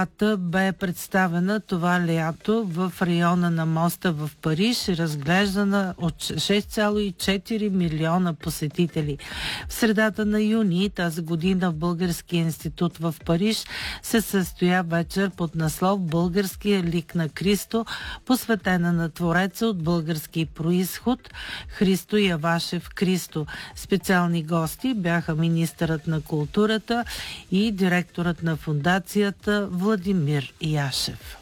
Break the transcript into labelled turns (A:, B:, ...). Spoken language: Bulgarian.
A: бе представена това лято в района на моста в Париж и разглеждана от 6,4 милиона посетители. В средата на юни тази година в Българския институт в Париж се състоя вечер под наслов "Българския лик на Христо", посветена на твореца от български происход Христо Явашев Христо. Специални гости бяха министърът на културата и директорът на фондацията Владимир Яшев.